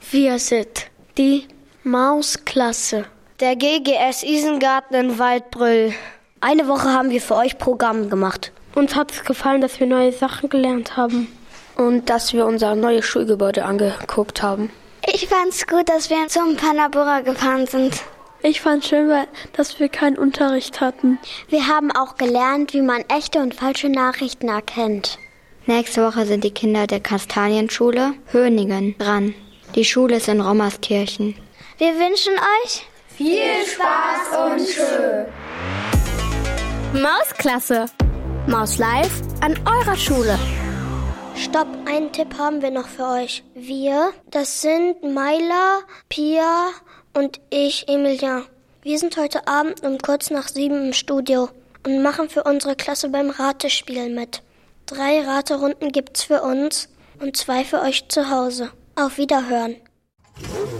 Wir sind die Mausklasse. Der GGS Isengarten in Waldbrüll. Eine Woche haben wir für euch Programm gemacht. Uns hat es gefallen, dass wir neue Sachen gelernt haben. Und dass wir unser neues Schulgebäude angeguckt haben. Ich fand's gut, dass wir zum Panabura gefahren sind. Ich fand schön, dass wir keinen Unterricht hatten. Wir haben auch gelernt, wie man echte und falsche Nachrichten erkennt. Nächste Woche sind die Kinder der Kastanienschule Höningen dran. Die Schule ist in Rommerskirchen. Wir wünschen euch viel Spaß und schön. Mausklasse. Maus live an eurer Schule. Stopp, einen Tipp haben wir noch für euch. Wir, das sind Maila, Pia und ich, Emilian. Wir sind heute Abend um kurz nach 7 im Studio und machen für unsere Klasse beim Ratespiel mit. 3 Raterunden gibt's für uns und 2 für euch zu Hause. Auf Wiederhören.